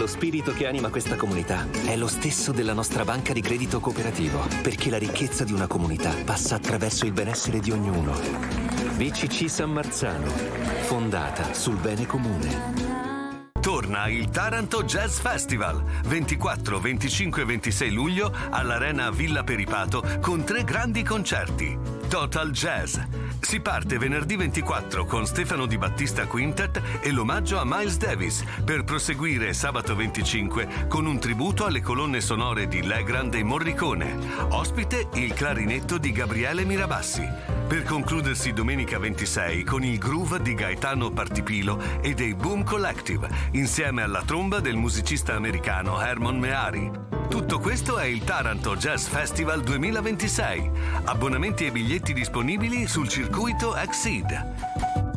Lo spirito che anima questa comunità è lo stesso della nostra banca di credito cooperativo, perché la ricchezza di una comunità passa attraverso il benessere di ognuno. BCC San Marzano, fondata sul bene comune. Torna il Taranto Jazz Festival 24, 25 e 26 luglio all'Arena Villa Peripato con 3 grandi concerti. Total Jazz. Si parte venerdì 24 con Stefano Di Battista Quintet e l'omaggio a Miles Davis, per proseguire sabato 25 con un tributo alle colonne sonore di Legrand e Morricone. Ospite il clarinetto di Gabriele Mirabassi. Per concludersi domenica 26 con il groove di Gaetano Partipilo e dei Boom Collective, insieme alla tromba del musicista americano Hermon Meari. Tutto questo è il Taranto Jazz Festival 2026. Abbonamenti e biglietti disponibili sul circuito Exceed.